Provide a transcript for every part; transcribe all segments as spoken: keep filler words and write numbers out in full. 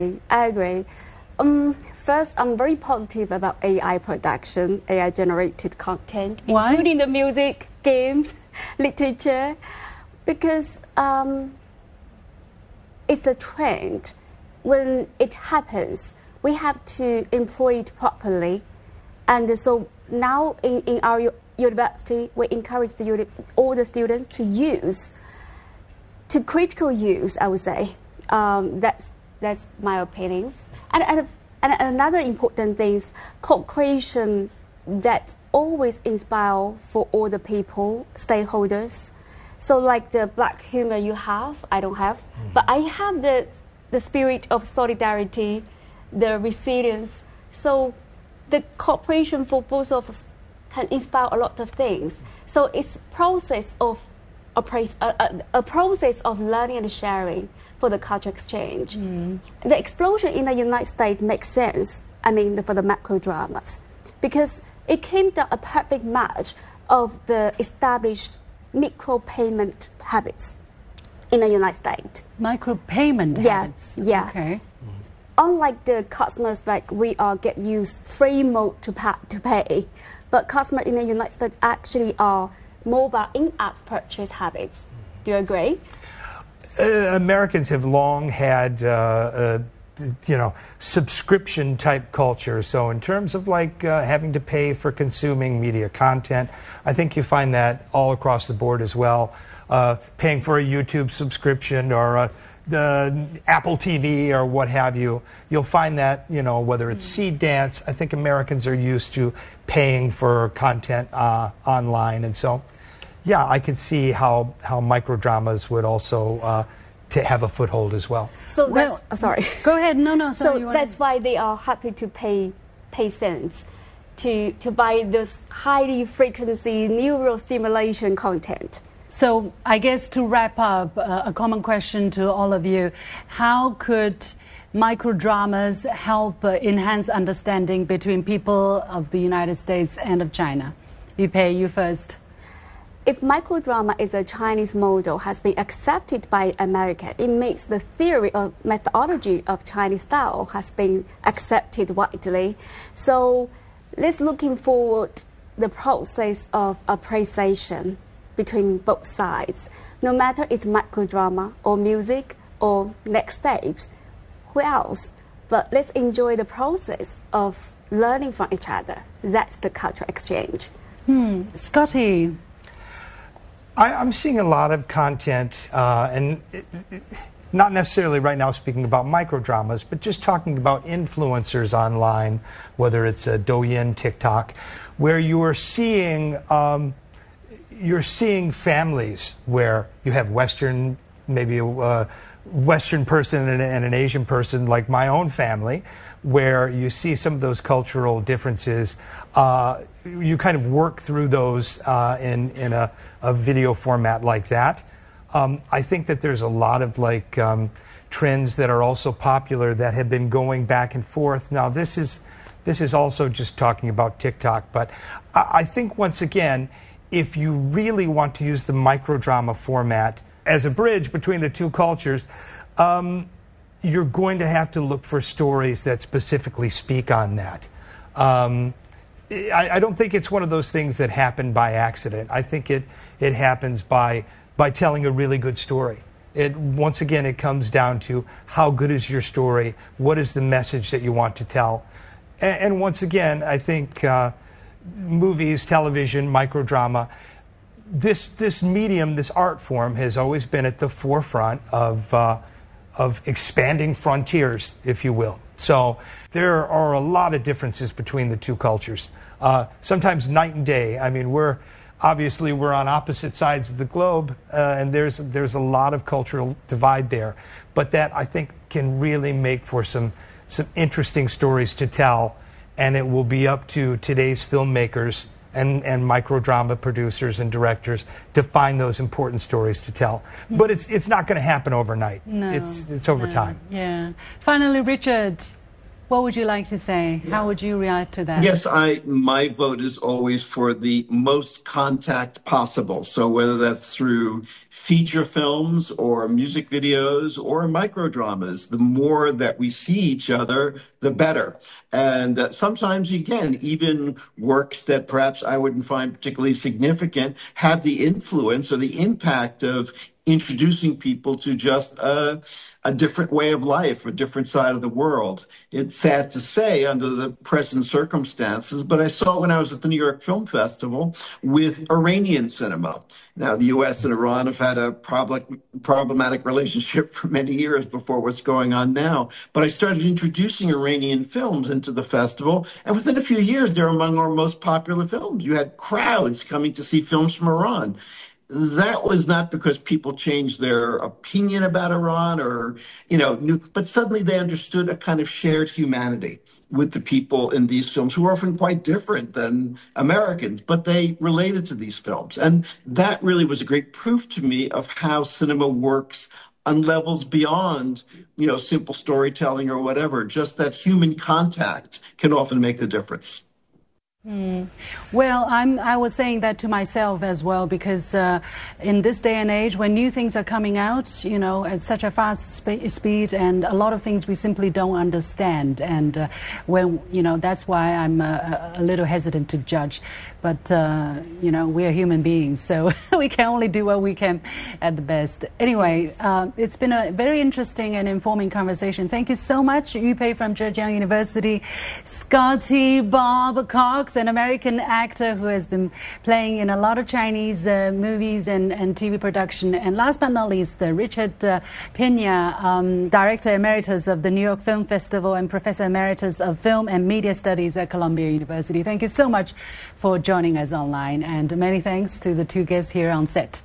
I agree. Um, first, I'm very positive about A I production, A I-generated content, Why? including the music, games, literature, because um, it's a trend. When it happens, we have to employ it properly. And so now in, in our university, we encourage the, all the students to use, to critical use, I would say. Um, that's, that's my opinions. And, and, and another important thing is co-creation that always inspire for all the people, stakeholders. So like the black humor you have, I don't have, mm-hmm. but I have the, the spirit of solidarity, the resilience. So the cooperation for both of us can inspire a lot of things. So it's process of a, a, a process of learning and sharing for the cultural exchange. Mm. The explosion in the United States makes sense, I mean, for the macro dramas, because it came down a perfect match of the established micro-payment habits in the United States. Micro-payment yeah, habits? Yeah. Okay. Mm. Unlike the customers, like we are get used free mode to pay, to pay, but customers in the United States actually are mobile in-app purchase habits. Do you agree? Uh, Americans have long had, uh, uh, you know, subscription-type culture. So in terms of like uh, having to pay for consuming media content, I think you find that all across the board as well. Uh, paying for a YouTube subscription or a, the Apple T V or what have you, you'll find that, you know, whether it's Seed Dance, I think Americans are used to paying for content uh, online, and so. Yeah, I can see how, how microdramas would also uh, to have a foothold as well. So that's, well, oh, sorry. Go ahead. No, no. Sorry, so that's why they are happy to pay pay cents to to buy those highly frequency neural stimulation content. So I guess to wrap up, uh, a common question to all of you: how could microdramas help uh, enhance understanding between people of the United States and of China? Yupei, you first. If microdrama is a Chinese model has been accepted by America, it makes the theory or methodology of Chinese style has been accepted widely. So let's looking forward the process of appreciation between both sides. No matter it's microdrama or music or next steps, who else? But let's enjoy the process of learning from each other. That's the cultural exchange. Hmm. Scotty. I, I'm seeing a lot of content, uh, and it, it, not necessarily right now speaking about microdramas, but just talking about influencers online, whether it's a Douyin, TikTok, where you are seeing um, you're seeing families where you have Western, maybe a uh, Western person and, and an Asian person, like my own family, where you see some of those cultural differences. Uh, you kind of work through those uh, in, in a, a video format like that. Um, I think that there's a lot of like um, trends that are also popular that have been going back and forth. Now this is, this is also just talking about TikTok, but I, I think once again, if you really want to use the microdrama format as a bridge between the two cultures, um, you're going to have to look for stories that specifically speak on that. Um, I, I don't think it's one of those things that happen by accident. I think it, it happens by, by telling a really good story. It, once again, it comes down to how good is your story, what is the message that you want to tell. And, and once again, I think uh, movies, television, microdrama, this, this medium, this art form has always been at the forefront of uh, of expanding frontiers, if you will. So there are a lot of differences between the two cultures. Uh, sometimes night and day. I mean, we're obviously we're on opposite sides of the globe, uh, and there's there's a lot of cultural divide there. But that I think can really make for some some interesting stories to tell, and it will be up to today's filmmakers and, and microdrama producers and directors to find those important stories to tell. But it's it's not going to happen overnight. No, it's it's over no, time. Yeah. Finally, Richard. What would you like to say? How would you react to that? Yes, I. My vote is always for the most contact possible. So whether that's through feature films or music videos or microdramas, the more that we see each other, the better. And uh, sometimes, again, even works that perhaps I wouldn't find particularly significant have the influence or the impact of introducing people to just uh, a different way of life, a different side of the world. It's sad to say under the present circumstances, but I saw when I was at the New York Film Festival with Iranian cinema. Now, the U S and Iran have had a problem, problematic relationship for many years before what's going on now. But I started introducing Iranian films into the festival, and within a few years, they're among our most popular films. You had crowds coming to see films from Iran. That was not because people changed their opinion about Iran or, you know, knew, but suddenly they understood a kind of shared humanity with the people in these films who are often quite different than Americans, but they related to these films. And that really was a great proof to me of how cinema works on levels beyond, you know, simple storytelling or whatever. Just that human contact can often make the difference. Mm. Well, I'm, I was saying that to myself as well, because uh, in this day and age when new things are coming out, you know, at such a fast sp speed, and a lot of things we simply don't understand. And uh, when, you know, that's why I'm uh, a little hesitant to judge. But, uh, you know, we are human beings, so we can only do what we can at the best. Anyway, uh, it's been a very interesting and informing conversation. Thank you so much, Yu Pei from Zhejiang University, Scotty Bob Cox, an American actor who has been playing in a lot of Chinese uh, movies and, and T V production. And last but not least, uh, Richard uh, Pena, um, Director Emeritus of the New York Film Festival and Professor Emeritus of Film and Media Studies at Columbia University. Thank you so much for joining us online, and many thanks to the two guests here on set.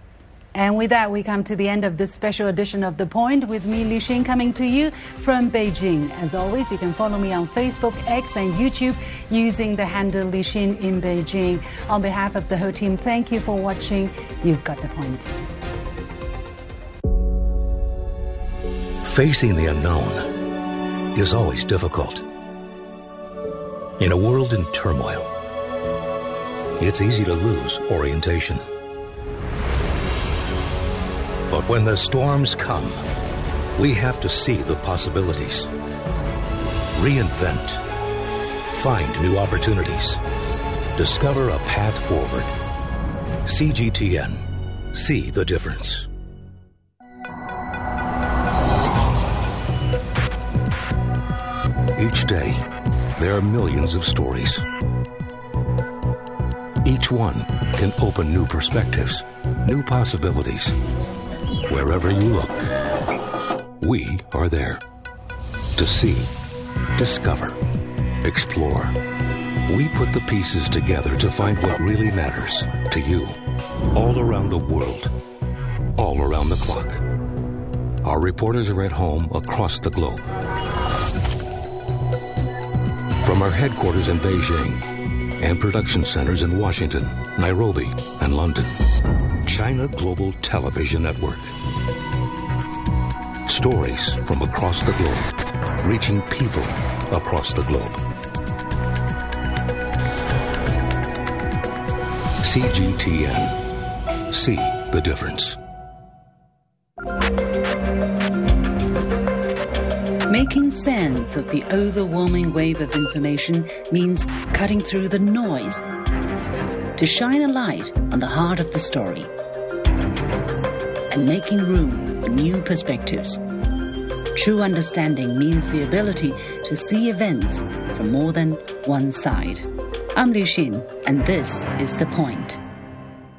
And with that, we come to the end of this special edition of The Point with me, Li Xin, coming to you from Beijing. As always, you can follow me on Facebook, X, and YouTube using the handle Li Xin in Beijing. On behalf of the whole team, thank you for watching. You've got The Point. Facing the unknown is always difficult. In a world in turmoil, it's easy to lose orientation. But when the storms come, we have to see the possibilities. Reinvent. Find new opportunities. Discover a path forward. C G T N. See the difference. Each day, there are millions of stories. Each one can open new perspectives, new possibilities. Wherever you look, we are there to see, discover, explore. We put the pieces together to find what really matters to you, all around the world, all around the clock. Our reporters are at home across the globe. From our headquarters in Beijing and production centers in Washington, Nairobi, and London, China Global Television Network. Stories from across the globe, reaching people across the globe. C G T N. See the difference. Making sense of the overwhelming wave of information means cutting through the noise to shine a light on the heart of the story and making room for new perspectives. True understanding means the ability to see events from more than one side. I'm Li Xin, and this is The Point.